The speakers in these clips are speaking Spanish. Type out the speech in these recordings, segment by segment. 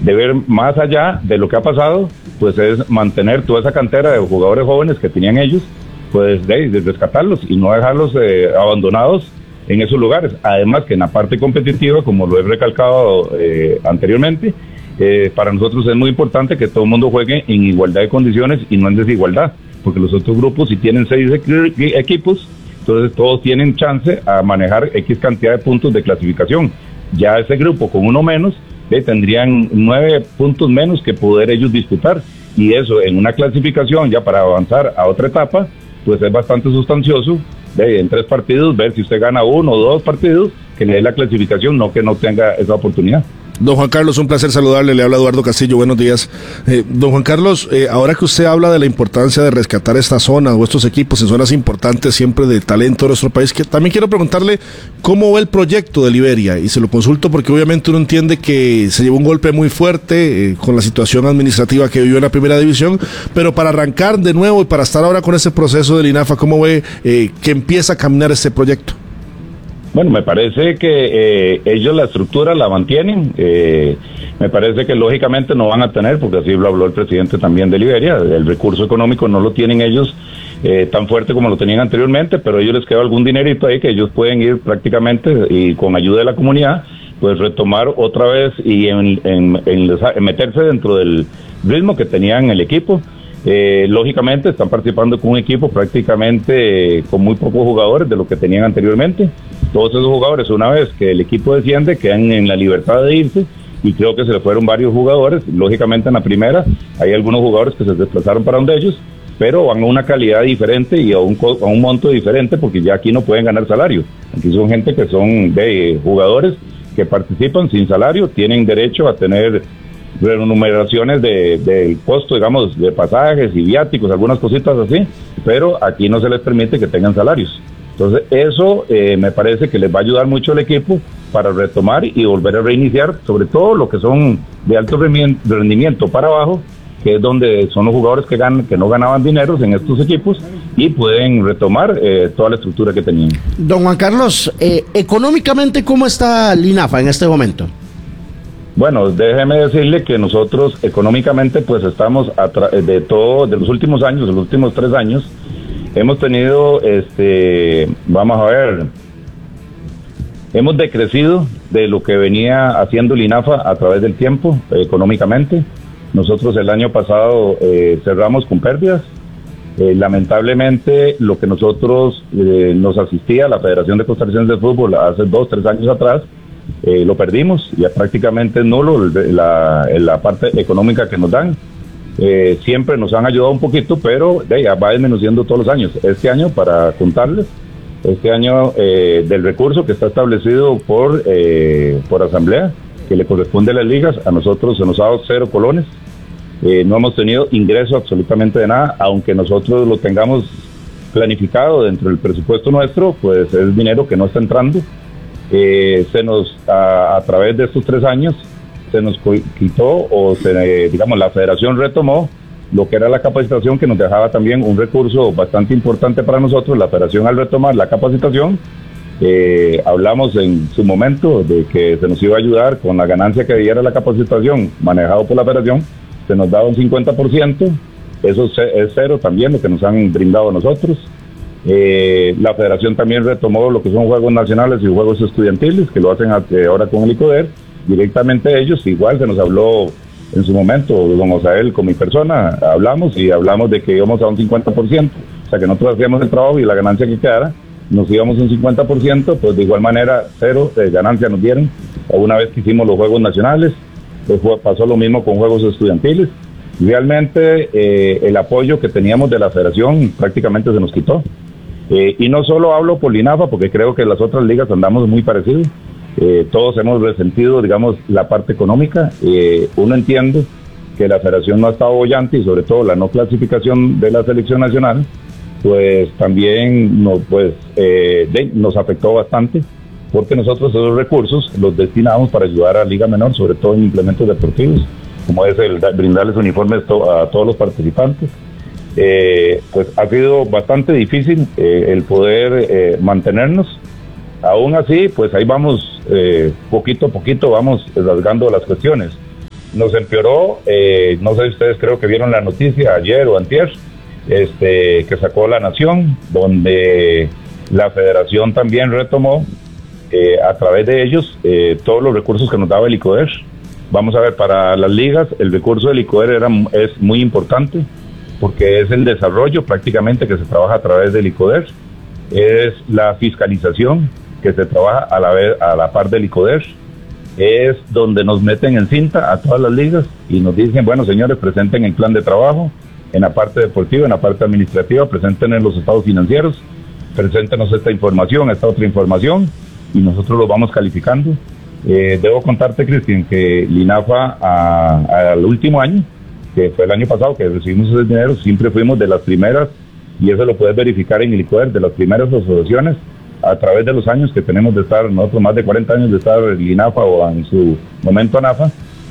de ver más allá de lo que ha pasado, pues es mantener toda esa cantera de jugadores jóvenes que tenían ellos, pues de rescatarlos y no dejarlos abandonados en esos lugares. Además que en la parte competitiva, como lo he recalcado anteriormente, para nosotros es muy importante que todo el mundo juegue en igualdad de condiciones y no en desigualdad, porque los otros grupos, si tienen 6 equipos, entonces todos tienen chance a manejar X cantidad de puntos de clasificación. Ya ese grupo con uno menos, tendrían 9 puntos menos que poder ellos disputar, y eso en una clasificación ya para avanzar a otra etapa, pues es bastante sustancioso, en 3 partidos, ver si usted gana 1 o 2 partidos, que le dé la clasificación, no que no tenga esa oportunidad. Don Juan Carlos, un placer saludarle, le habla Eduardo Castillo, buenos días. Don Juan Carlos, ahora que usted habla de la importancia de rescatar esta zona o estos equipos en zonas importantes siempre de talento de nuestro país, que también quiero preguntarle cómo ve el proyecto de Liberia, y se lo consulto porque obviamente uno entiende que se llevó un golpe muy fuerte con la situación administrativa que vivió en la primera división, pero para arrancar de nuevo y para estar ahora con ese proceso del INAFA, ¿cómo ve que empieza a caminar este proyecto? Bueno, me parece que ellos la estructura la mantienen, me parece que lógicamente no van a tener, porque así lo habló el presidente también de Liberia, el recurso económico no lo tienen ellos tan fuerte como lo tenían anteriormente, pero a ellos les queda algún dinerito ahí que ellos pueden ir prácticamente y con ayuda de la comunidad, pues retomar otra vez y en meterse dentro del ritmo que tenían el equipo. Lógicamente están participando con un equipo prácticamente con muy pocos jugadores de lo que tenían anteriormente. Todos esos jugadores, una vez que el equipo desciende, quedan en la libertad de irse, y creo que se le fueron varios jugadores. Lógicamente en la primera hay algunos jugadores que se desplazaron para donde ellos, pero van a una calidad diferente y a un monto diferente, porque ya aquí no pueden ganar salario. Aquí son gente que son de jugadores que participan sin salario, tienen derecho a tener remuneraciones del costo, digamos, de pasajes y viáticos, algunas cositas así, pero aquí no se les permite que tengan salarios. Entonces eso me parece que les va a ayudar mucho al equipo para retomar y volver a reiniciar, sobre todo lo que son de alto rendimiento para abajo, que es donde son los jugadores que no ganaban dineros en estos equipos y pueden retomar toda la estructura que tenían. Don Juan Carlos, económicamente, ¿cómo está el INAFA en este momento? Bueno, déjeme decirle que nosotros económicamente pues estamos de los últimos años, de los últimos 3 años, hemos tenido, vamos a ver, hemos decrecido de lo que venía haciendo el INAFA a través del tiempo económicamente. Nosotros el año pasado cerramos con pérdidas. Lamentablemente lo que nosotros nos asistía a la Federación de Costarricense de Fútbol hace 2, 3 años atrás, lo perdimos, ya prácticamente es nulo la parte económica que nos dan. Siempre nos han ayudado un poquito, pero ya va disminuyendo todos los años. Este año, para contarles, este año del recurso que está establecido por asamblea, que le corresponde a las ligas, a nosotros se nos ha dado 0 colones. No hemos tenido ingreso absolutamente de nada, aunque nosotros lo tengamos planificado dentro del presupuesto nuestro, pues es dinero que no está entrando. Se nos a través de estos 3 años se nos quitó digamos la federación retomó lo que era la capacitación, que nos dejaba también un recurso bastante importante para nosotros. La federación, al retomar la capacitación, hablamos en su momento de que se nos iba a ayudar con la ganancia que diera la capacitación manejado por la federación, se nos daba un 50%, eso es 0 también lo que nos han brindado a nosotros. La federación también retomó lo que son juegos nacionales y juegos estudiantiles, que lo hacen ahora con el ICODER, directamente ellos. Igual se nos habló en su momento, don Osael con mi persona, hablamos de que íbamos a un 50%, o sea que nosotros hacíamos el trabajo y la ganancia que quedara, nos íbamos un 50%, pues de igual manera 0 de ganancia nos dieron, una vez que hicimos los juegos nacionales, pues pasó lo mismo con juegos estudiantiles. Realmente el apoyo que teníamos de la federación prácticamente se nos quitó. Y no solo hablo por INAFA, porque creo que las otras ligas andamos muy parecidos. Todos hemos resentido, digamos, la parte económica. Uno entiende que la federación no ha estado bollante, y sobre todo la no clasificación de la selección nacional, pues también nos afectó bastante, porque nosotros esos recursos los destinamos para ayudar a Liga Menor, sobre todo en implementos deportivos, como es el brindarles uniformes a todos los participantes. Pues ha sido bastante difícil el poder mantenernos. Aún así, pues ahí vamos, poquito a poquito vamos rasgando las cuestiones. nos empeoró. No sé si ustedes creo que vieron la noticia ayer o antier, que sacó La Nación, donde la federación también retomó a través de ellos todos los recursos que nos daba el ICODER. Vamos a ver, para las ligas el recurso del ICODER es muy importante porque es el desarrollo prácticamente que se trabaja a través del ICODER, es la fiscalización que se trabaja a la par del ICODER, es donde nos meten en cinta a todas las ligas y nos dicen, bueno señores, presenten el plan de trabajo en la parte deportiva, en la parte administrativa, presenten en los estados financieros, preséntenos esta información, esta otra información, y nosotros lo vamos calificando. Debo contarte, Cristian, que Linafa al último año, que fue el año pasado que recibimos ese dinero, siempre fuimos de las primeras, y eso lo puedes verificar en el ICODER, de las primeras asociaciones a través de los años que tenemos de estar, nosotros más de 40 años de estar en Linafa o en su momento ANAFA,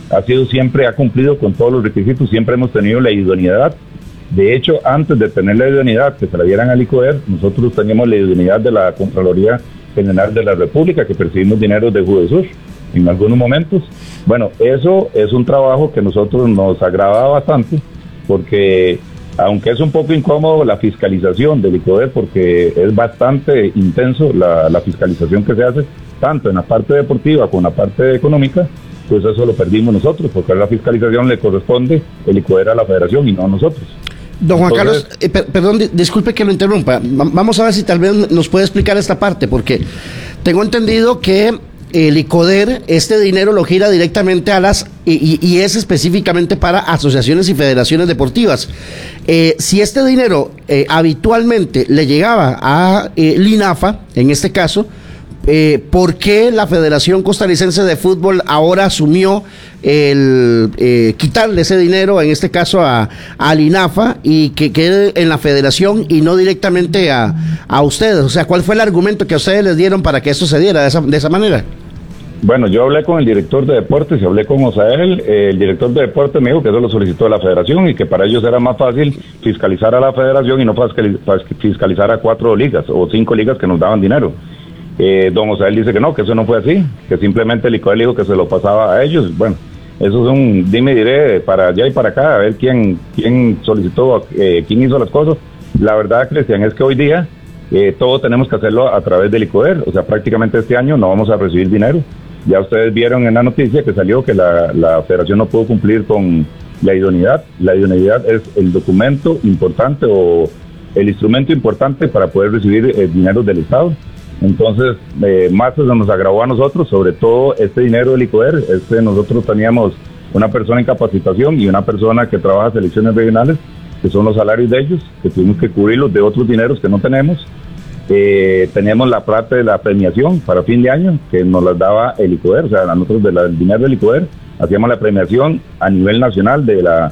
ha cumplido con todos los requisitos, siempre hemos tenido la idoneidad. De hecho, antes de tener la idoneidad que se la dieran al ICODER, nosotros teníamos la idoneidad de la Contraloría General de la República, que percibimos dinero de Judesur en algunos momentos. Bueno, eso es un trabajo que a nosotros nos agrada bastante, porque aunque es un poco incómodo la fiscalización del ICODER, porque es bastante intenso la fiscalización que se hace, tanto en la parte deportiva como en la parte económica, pues eso lo perdimos nosotros, porque a la fiscalización le corresponde el ICODER a la federación y no a nosotros. Don Juan Carlos, perdón, disculpe que lo interrumpa. Vamos a ver si tal vez nos puede explicar esta parte, porque tengo entendido que el ICODER, este dinero lo gira directamente a y es específicamente para asociaciones y federaciones deportivas. Si este dinero habitualmente le llegaba a Linafa, en este caso, ¿por qué la Federación Costarricense de Fútbol ahora asumió el quitarle ese dinero, en este caso a Linafa, y que quede en la federación y no directamente a ustedes? O sea, ¿cuál fue el argumento que a ustedes les dieron para que eso se diera de esa manera? Bueno, yo hablé con el director de deportes y hablé con Osael. El director de deportes me dijo que eso lo solicitó a la federación y que para ellos era más fácil fiscalizar a la federación y no fiscalizar a 4 ligas o 5 ligas que nos daban dinero. Don Osael dice que no, que eso no fue así, que simplemente el ICODER dijo que se lo pasaba a ellos. Bueno, eso es un dime y diré para allá y para acá, a ver quién solicitó, quién hizo las cosas. La verdad, Cristian, es que hoy día todo tenemos que hacerlo a través del ICODER. O sea, prácticamente este año no vamos a recibir dinero. Ya ustedes vieron en la noticia que salió que la federación no pudo cumplir con la idoneidad. La idoneidad es el documento importante o el instrumento importante para poder recibir dinero del Estado. Entonces, más eso nos agravó a nosotros, sobre todo este dinero del ICODER. Nosotros teníamos una persona en capacitación y una persona que trabaja en selecciones regionales, que son los salarios de ellos, que tuvimos que cubrirlos de otros dineros que no tenemos. Teníamos la plata de la premiación para fin de año, que nos las daba el ICODER, o sea, nosotros del dinero del ICODER hacíamos la premiación a nivel nacional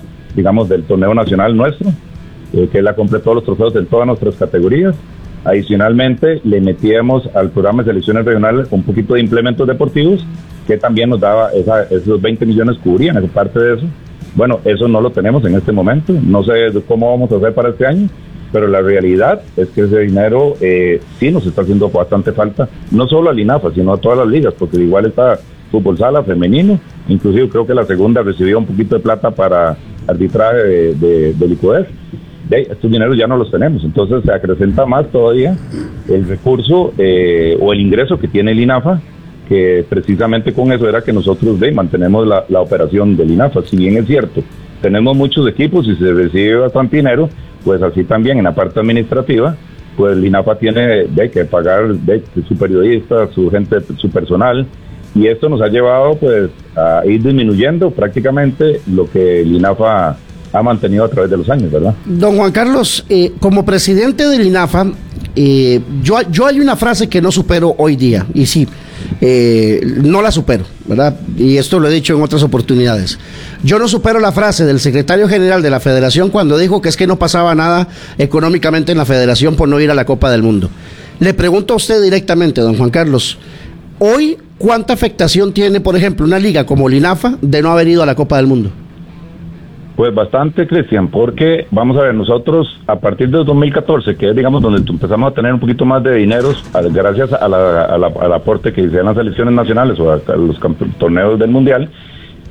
del torneo nacional nuestro, que es la compra de todos los trofeos en todas nuestras categorías. Adicionalmente, le metíamos al programa de selecciones regionales un poquito de implementos deportivos, que también nos daba esos 20 millones cubrían esa parte de eso. Bueno, eso no lo tenemos en este momento, no sé cómo vamos a hacer para este año, pero la realidad es que ese dinero sí nos está haciendo bastante falta, no solo a Linafa, sino a todas las ligas, porque igual está fútbol sala, femenino, inclusive creo que la segunda recibió un poquito de plata para arbitraje del ICODER. Estos dineros ya no los tenemos, entonces se acrecenta más todavía el recurso o el ingreso que tiene el INAFA, que precisamente con eso era que nosotros mantenemos la operación del INAFA. Si bien es cierto, tenemos muchos equipos y se recibe bastante dinero, pues así también en la parte administrativa, pues el INAFA tiene que pagar su periodista, su gente, su personal, y esto nos ha llevado pues a ir disminuyendo prácticamente lo que el INAFA ha mantenido a través de los años, ¿verdad? Don Juan Carlos, como presidente del INAFA, yo hay una frase que no supero hoy día, y sí, no la supero, ¿verdad? Y esto lo he dicho en otras oportunidades. Yo no supero la frase del secretario general de la federación cuando dijo que es que no pasaba nada económicamente en la federación por no ir a la Copa del Mundo. Le pregunto a usted directamente, don Juan Carlos, hoy, ¿cuánta afectación tiene, por ejemplo, una liga como el INAFA de no haber ido a la Copa del Mundo? Pues bastante, Cristian, porque vamos a ver, nosotros a partir de 2014, que es digamos donde empezamos a tener un poquito más de dineros, gracias al aporte que hicieron las selecciones nacionales o a los torneos del Mundial,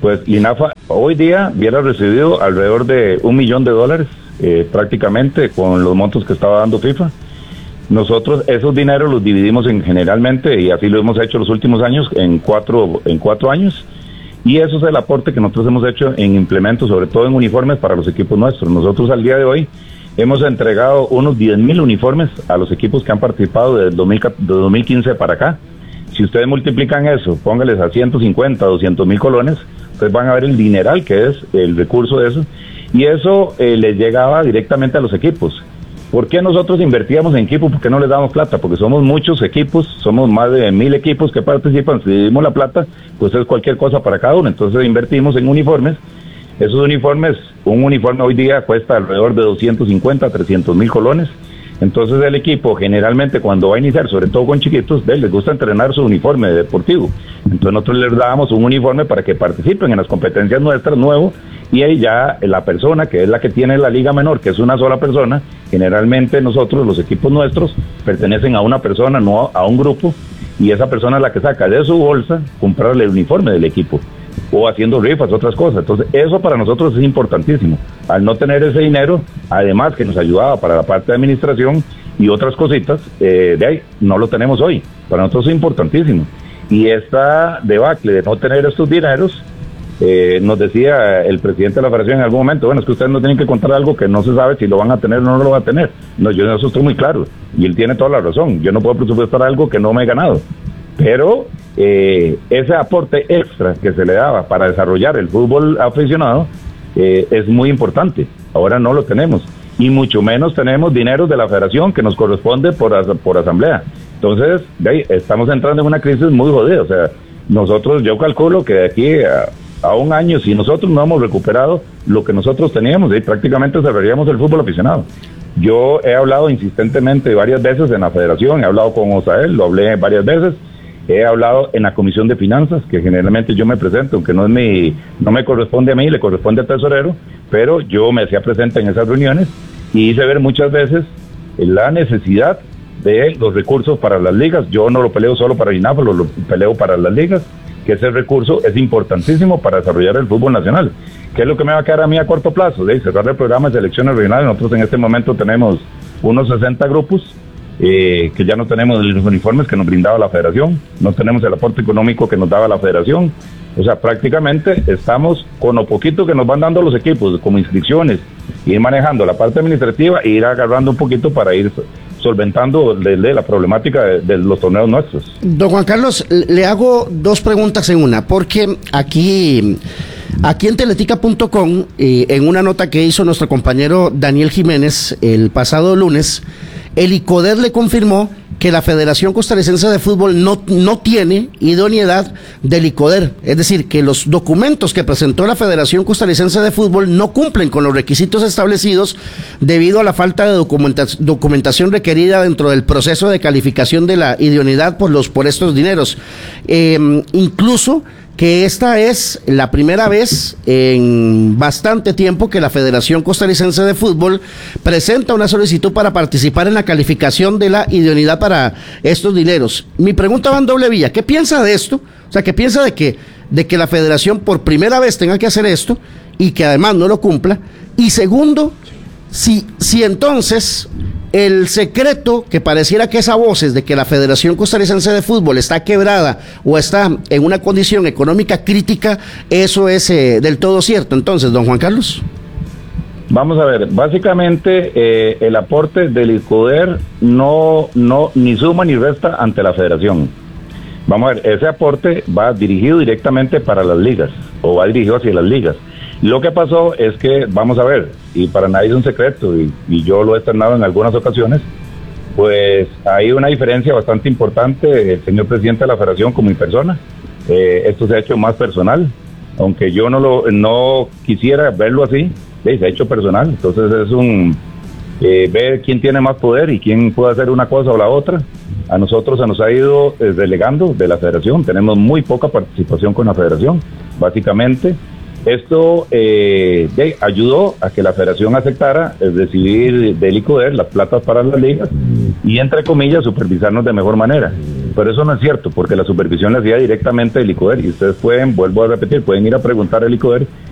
Pues Linafa hoy día hubiera recibido alrededor de $1 millón, prácticamente, con los montos que estaba dando FIFA. Nosotros esos dineros los dividimos generalmente, y así lo hemos hecho los últimos años, en cuatro años, y eso es el aporte que nosotros hemos hecho en implementos, sobre todo en uniformes para los equipos nuestros. Nosotros al día de hoy hemos entregado unos 10,000 uniformes a los equipos que han participado desde 2015 para acá. Si ustedes multiplican eso, póngales a 150, 200,000 colones, ustedes van a ver el dineral que es el recurso de eso, y eso les llegaba directamente a los equipos. ¿Por qué nosotros invertíamos en equipos? ¿Por qué no les damos plata? Porque somos muchos equipos, somos más de 1,000 equipos que participan. Si dividimos la plata, pues es cualquier cosa para cada uno. Entonces invertimos en uniformes. Esos uniformes, un uniforme hoy día cuesta alrededor de 250, 300,000 colones. Entonces el equipo generalmente cuando va a iniciar, sobre todo con chiquitos, les gusta entrenar su uniforme deportivo. Entonces nosotros les dábamos un uniforme para que participen en las competencias nuestras, nuevo, y ahí ya la persona que es la que tiene la liga menor, que es una sola persona, generalmente nosotros, los equipos nuestros, pertenecen a una persona, no a un grupo, y esa persona es la que saca de su bolsa comprarle el uniforme del equipo, o haciendo rifas, otras cosas. Entonces eso para nosotros es importantísimo. Al no tener ese dinero, además que nos ayudaba para la parte de administración y otras cositas, de ahí no lo tenemos hoy. Para nosotros es importantísimo. Y esta debacle de no tener estos dineros, nos decía el presidente de la federación en algún momento, bueno, es que ustedes no tienen que contar algo que no se sabe si lo van a tener o no lo van a tener. No, yo en eso estoy muy claro, y él tiene toda la razón. Yo no puedo presupuestar algo que no me he ganado. Pero ese aporte extra que se le daba para desarrollar el fútbol aficionado es muy importante. Ahora no lo tenemos, y mucho menos tenemos dinero de la federación que nos corresponde por asamblea. Entonces, de ahí, estamos entrando en una crisis muy jodida. O sea, nosotros, yo calculo que de aquí a un año, si nosotros no hemos recuperado lo que nosotros teníamos, prácticamente cerraríamos el fútbol aficionado. Yo he hablado insistentemente varias veces en la federación, he hablado con Osael, lo hablé varias veces. He hablado en la Comisión de Finanzas, que generalmente yo me presento, aunque no me corresponde a mí, le corresponde al tesorero, pero yo me hacía presente en esas reuniones y hice ver muchas veces la necesidad de los recursos para las ligas. Yo no lo peleo solo para INAFA, lo peleo para las ligas, que ese recurso es importantísimo para desarrollar el fútbol nacional. ¿Qué es lo que me va a quedar a mí a corto plazo? De cerrar el programa de selecciones regionales. Nosotros en este momento tenemos unos 60 grupos, que ya no tenemos los uniformes que nos brindaba la federación, no tenemos el aporte económico que nos daba la federación. O sea, prácticamente estamos con lo poquito que nos van dando los equipos, como inscripciones, ir manejando la parte administrativa e ir agarrando un poquito para ir solventando la problemática de los torneos nuestros. Don Juan Carlos, le hago dos preguntas en una, porque aquí en teletica.com, en una nota que hizo nuestro compañero Daniel Jiménez el pasado lunes, el ICODER le confirmó que la Federación Costarricense de Fútbol no tiene idoneidad del ICODER, es decir, que los documentos que presentó la Federación Costarricense de Fútbol no cumplen con los requisitos establecidos debido a la falta de documentación requerida dentro del proceso de calificación de la idoneidad por estos dineros. Incluso que esta es la primera vez en bastante tiempo que la Federación Costarricense de Fútbol presenta una solicitud para participar en la calificación de la idoneidad para estos dineros. Mi pregunta va en doble vía. ¿Qué piensa de esto? O sea, ¿qué piensa de que la Federación por primera vez tenga que hacer esto y que además no lo cumpla? Y segundo, si entonces el secreto que pareciera que es a voces de que la Federación Costarricense de Fútbol está quebrada o está en una condición económica crítica, eso es del todo cierto. Entonces, don Juan Carlos. Vamos a ver, básicamente el aporte del ICODER no ni suma ni resta ante la Federación. Vamos a ver, ese aporte va dirigido directamente para las ligas, o va dirigido hacia las ligas. Lo que pasó es que, vamos a ver, y para nadie es un secreto, y yo lo he externado en algunas ocasiones, pues hay una diferencia bastante importante, el señor presidente de la federación como mi persona. Esto se ha hecho más personal, aunque yo no quisiera verlo así, se ha hecho personal. Entonces es ver quién tiene más poder y quién puede hacer una cosa o la otra. A nosotros se nos ha ido delegando de la federación, tenemos muy poca participación con la federación, básicamente. Esto ayudó a que la federación aceptara recibir del ICODER las platas para las ligas y, entre comillas, supervisarnos de mejor manera. Pero eso no es cierto, porque la supervisión la hacía directamente el ICODER, y ustedes pueden, vuelvo a repetir, pueden ir a preguntar al ICODER